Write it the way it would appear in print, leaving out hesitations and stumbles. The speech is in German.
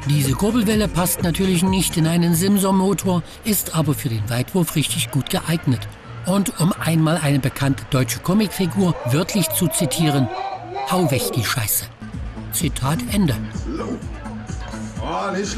Diese Kurbelwelle passt natürlich nicht in einen Simson-Motor, ist aber für den Weitwurf richtig gut geeignet. Und um einmal eine bekannte deutsche Comicfigur wörtlich zu zitieren: Hau weg die Scheiße. Zitat Ende.